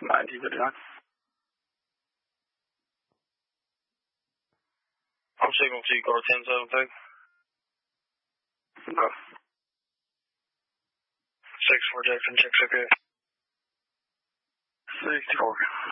9059. I'm signal 2, car 1075. Go. 6-4 Jackson, checks okay. 64.